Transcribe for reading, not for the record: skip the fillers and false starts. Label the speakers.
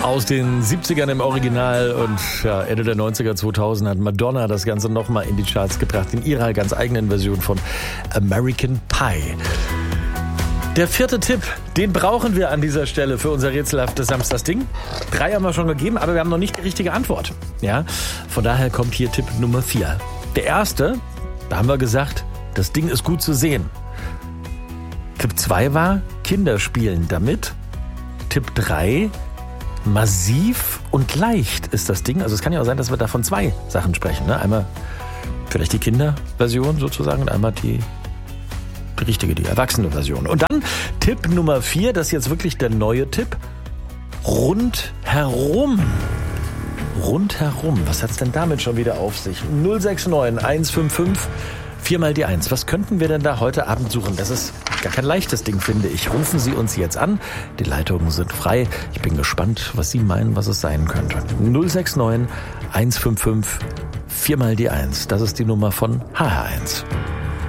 Speaker 1: Aus den 70ern im Original und ja, Ende der 90er, 2000 hat Madonna das Ganze nochmal in die Charts gebracht, in ihrer ganz eigenen Version von American Pie. Der vierte Tipp, den brauchen wir an dieser Stelle für unser rätselhaftes Samstagsding. 3 haben wir schon gegeben, aber wir haben noch nicht die richtige Antwort. Ja, von daher kommt hier Tipp Nummer 4. Der erste, da haben wir gesagt, das Ding ist gut zu sehen. Tipp 2 war, Kinder spielen damit. Tipp 3, massiv und leicht ist das Ding. Also es kann ja auch sein, dass wir da von 2 Sachen sprechen. Ne? Einmal vielleicht die Kinderversion sozusagen und einmal die richtige, die erwachsene Version. Und dann Tipp Nummer 4, das ist jetzt wirklich der neue Tipp. Rundherum. Rundherum. Was hat's denn damit schon wieder auf sich? 069 155 4 mal die 1. Was könnten wir denn da heute Abend suchen? Das ist gar kein leichtes Ding, finde ich. Rufen Sie uns jetzt an. Die Leitungen sind frei. Ich bin gespannt, was Sie meinen, was es sein könnte. 069 155 4 mal die 1. Das ist die Nummer von HR1.